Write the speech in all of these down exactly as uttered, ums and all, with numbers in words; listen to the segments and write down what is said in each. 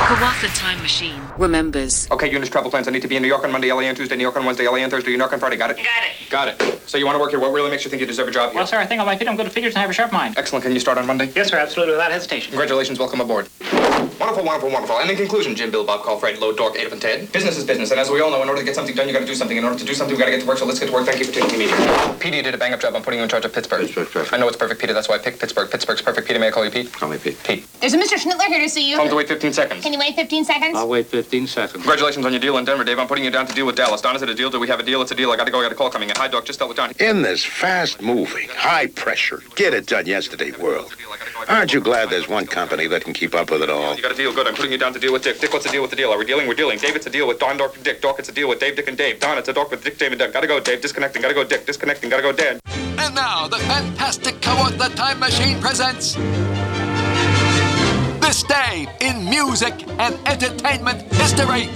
Kawatha Time Machine remembers. Okay, Eunice, travel plans. I need to be in New York on Monday, L A on Tuesday, New York on Wednesday, L A on Thursday, New York on Friday. Got it? Got it. Got it. So you want to work here. What really makes you think you deserve a job here? Well, sir, I think on my feet I'm good at figures and I have a sharp mind. Excellent. Can you start on Monday? Yes, sir, absolutely, without hesitation. Congratulations. Welcome aboard. Wonderful, wonderful, wonderful. And in conclusion, Jim, Bill, Bob, call Fred, Load, Dork, Adolf, and Ted. Business is business, and as we all know, in order to get something done, you got to do something. In order to do something, we got to get to work. So let's get to work. Thank you for taking the meeting. Petey, you did a bang-up job. I'm putting you in charge of Pittsburgh. Pittsburgh, perfect. I know it's perfect, Peter. That's why I picked Pittsburgh. Pittsburgh's perfect. Peter, may I call you Pete? Call me Pete. Pete. There's a Mister Schnittler here to see you. Tell him to wait fifteen seconds. Can you wait fifteen seconds? I'll wait fifteen seconds. Congratulations on your deal in Denver, Dave. I'm putting you down to deal with Dallas. Don, is it a deal? Do we have a deal? It's a deal. I got to go. I got a call coming in. Hi, Doc. Just tell it Don. In this fast-moving, high-pressure, get-it-done-yesterday world, aren't you glad there's one company that can keep up with it all? You got a deal. Good. I'm putting you down to deal with Dick. Dick, what's the deal with the deal? Are we dealing? We're dealing. Dave, it's a deal with Don, Doc, Dick. Doc, it's a deal with Dave, Dick, and Dave. Don, it's a doc with Dick, Dave, and Doug. Gotta go, Dave. Disconnecting. Gotta go, Dick. Disconnecting. Gotta go, Dad. And now, the fantastic Kawatha Time Machine presents This Day in Music and Entertainment History.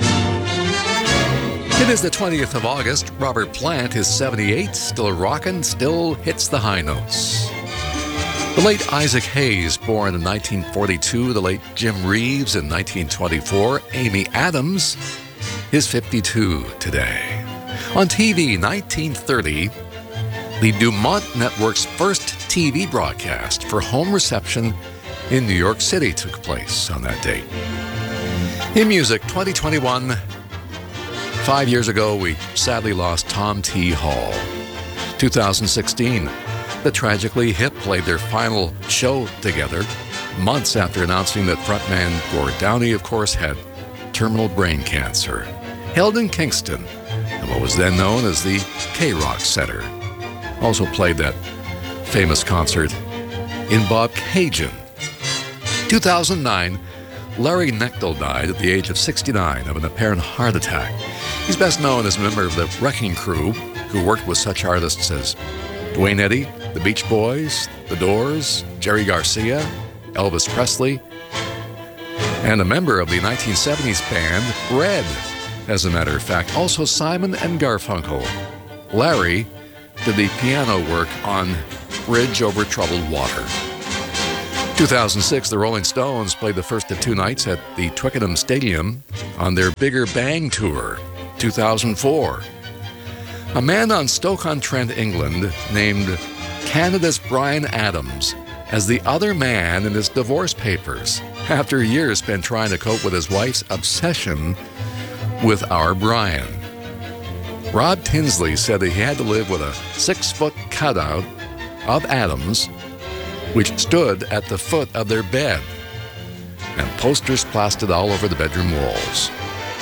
It is the twentieth of August. Robert Plant is seventy-eight, still rockin', still hits the high notes. The late Isaac Hayes, born in nineteen forty-two, the late Jim Reeves in nineteen twenty-four, Amy Adams is fifty-two today. On T V, nineteen thirty, the Dumont Network's first T V broadcast for home reception in New York City took place on that date. In music, twenty twenty-one, five years ago, we sadly lost Tom T. Hall. two thousand sixteen, the Tragically Hip played their final show together, months after announcing that frontman Gord Downie, of course, had terminal brain cancer, held in Kingston, and what was then known as the K-Rock Center. Also played that famous concert in Bobcaygeon. two thousand nine, Larry Knechtel died at the age of sixty-nine of an apparent heart attack. He's best known as a member of the Wrecking Crew, who worked with such artists as Duane Eddy, the Beach Boys, The Doors, Jerry Garcia, Elvis Presley, and a member of the nineteen seventies band Red, as a matter of fact. Also Simon and Garfunkel. Larry did the piano work on Bridge Over Troubled Water. two thousand six, the Rolling Stones played the first of two nights at the Twickenham Stadium on their Bigger Bang tour. two thousand four. A man on Stoke-on-Trent, England, named Canada's Bryan Adams as the other man in his divorce papers after years spent trying to cope with his wife's obsession with our Brian. Rod Tinsley said that he had to live with a six-foot cutout of Adams, which stood at the foot of their bed, and posters plastered all over the bedroom walls.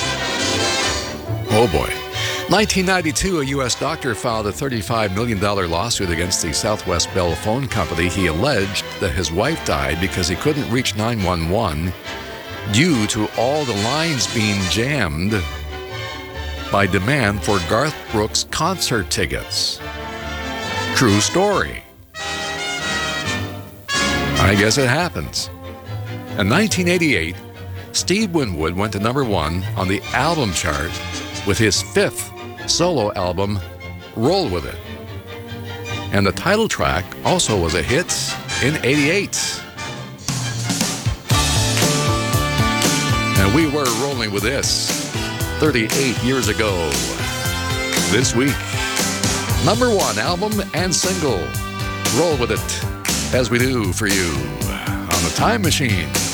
Oh boy. nineteen ninety-two, a U S doctor filed a thirty-five million dollars lawsuit against the Southwest Bell Phone Company. He alleged that his wife died because he couldn't reach nine one one due to all the lines being jammed by demand for Garth Brooks concert tickets. True story. I guess it happens. In nineteen eighty-eight, Steve Winwood went to number one on the album chart with his fifth solo album, Roll With It. And the title track also was a hit in eighty-eight. And we were rolling with this thirty-eight years ago. This week, number one album and single, Roll With It, as we do for you on the Time Machine.